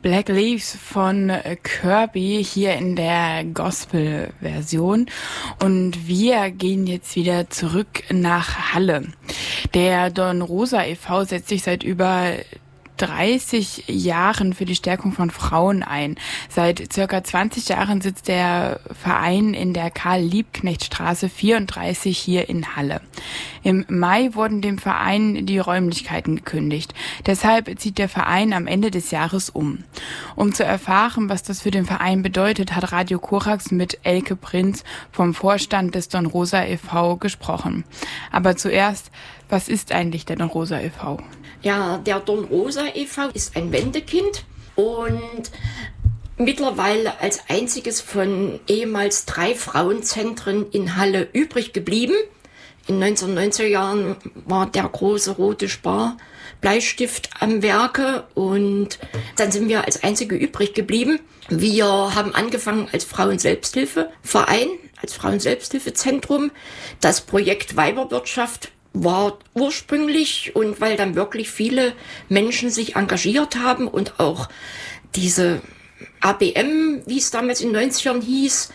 Black Leaves von Kirby hier in der Gospel-Version. Und wir gehen jetzt wieder zurück nach Halle. Der Don Rosa e.V. setzt sich seit über 30 Jahren für die Stärkung von Frauen ein. Seit circa 20 Jahren sitzt der Verein in der Karl-Liebknecht-Straße 34 hier in Halle. Im Mai wurden dem Verein die Räumlichkeiten gekündigt. Deshalb zieht der Verein am Ende des Jahres um. Um zu erfahren, was das für den Verein bedeutet, hat Radio Korax mit Elke Prinz vom Vorstand des Don Rosa e.V. gesprochen. Aber zuerst, was ist eigentlich der Don Rosa e.V.? Ja, der Don Rosa e.V. ist ein Wendekind und mittlerweile als einziges von ehemals 3 Frauenzentren in Halle übrig geblieben. In den 1990er Jahren war der große rote Sparbleistift am Werke und dann sind wir als einzige übrig geblieben. Wir haben angefangen als Frauenselbsthilfeverein, als Frauenselbsthilfezentrum. Das Projekt Weiberwirtschaft war ursprünglich, und weil dann wirklich viele Menschen sich engagiert haben und auch diese ABM, wie es damals in den 90ern hieß,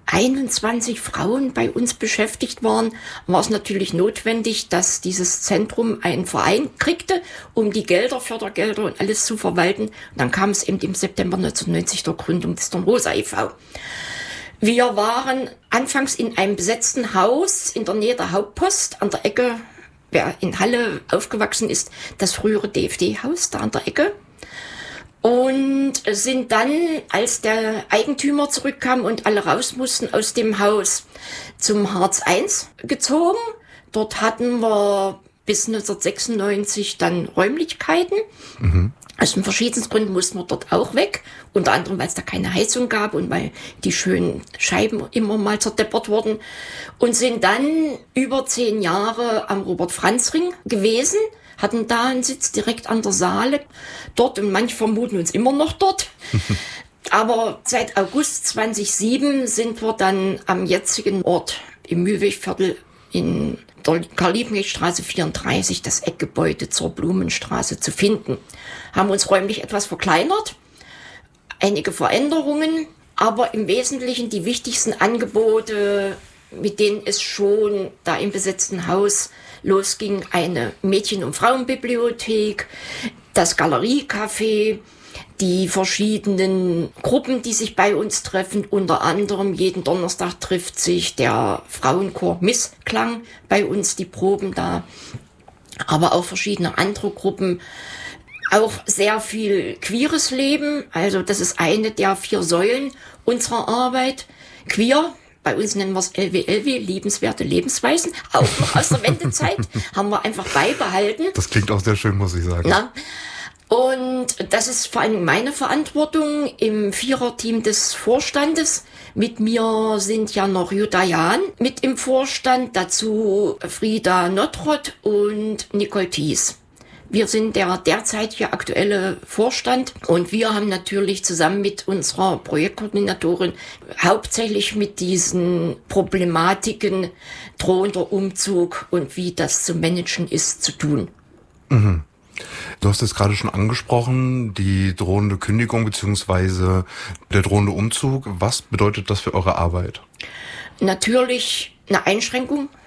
21 Frauen bei uns beschäftigt waren, war es natürlich notwendig, dass dieses Zentrum einen Verein kriegte, um die Gelder, Fördergelder und alles zu verwalten. Und dann kam es eben im September 1990 zur Gründung des Don Rosa e.V. Wir waren anfangs in einem besetzten Haus in der Nähe der Hauptpost an der Ecke, wer in Halle aufgewachsen ist, das frühere DFD-Haus da an der Ecke. Und sind dann, als der Eigentümer zurückkam und alle raus mussten aus dem Haus, zum Hartz I gezogen. Dort hatten wir bis 1996 dann Räumlichkeiten. Aus den verschiedensten Gründen mussten wir dort auch weg. Unter anderem, weil es da keine Heizung gab und weil die schönen Scheiben immer mal zerdeppert wurden. Und sind dann über 10 Jahre am Robert-Franz-Ring gewesen, hatten da einen Sitz direkt an der Saale dort und manche vermuten uns immer noch dort. Aber seit August 2007 sind wir dann am jetzigen Ort im Mühlwegviertel in der Karl-Liebknecht-Straße 34, das Eckgebäude zur Blumenstraße, zu finden. Haben uns räumlich etwas verkleinert, einige Veränderungen, aber im Wesentlichen die wichtigsten Angebote, mit denen es schon da im besetzten Haus losging: eine Mädchen- und Frauenbibliothek, das Galeriecafé, die verschiedenen Gruppen, die sich bei uns treffen. Unter anderem jeden Donnerstag trifft sich der Frauenchor Missklang bei uns, die Proben da, aber auch verschiedene andere Gruppen. Auch sehr viel queeres Leben, also das ist eine der 4 Säulen unserer Arbeit. Queer, bei uns nennen wir es LWLW, liebenswerte Lebensweisen, auch noch aus der Wendezeit, haben wir einfach beibehalten. Das klingt auch sehr schön, muss ich sagen. Na? Und das ist vor allem meine Verantwortung im 4er-Team des Vorstandes. Mit mir sind ja noch Jutta Jahn mit im Vorstand, dazu Frieda Nottrott und Nicole Thies. Wir sind der derzeitige aktuelle Vorstand und wir haben natürlich zusammen mit unserer Projektkoordinatorin hauptsächlich mit diesen Problematiken drohender Umzug und wie das zu managen ist, zu tun. Mhm. Du hast es gerade schon angesprochen, die drohende Kündigung bzw. der drohende Umzug. Was bedeutet das für eure Arbeit? Natürlich eine Einschränkung